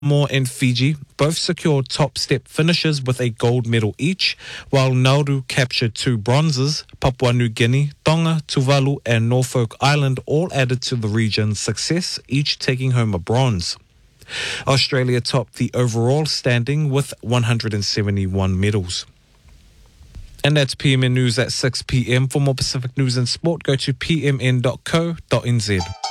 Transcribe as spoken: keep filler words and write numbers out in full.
Samoa and Fiji both secured top step finishes with a gold medal each, while Nauru captured two bronzes. Papua New Guinea, Tonga, Tuvalu and Norfolk Island all added to the region's success, each taking home a bronze. Australia topped the overall standing with one hundred seventy-one medals. And that's P M N News at six p.m. For more Pacific news and sport, go to p m n dot co dot n z.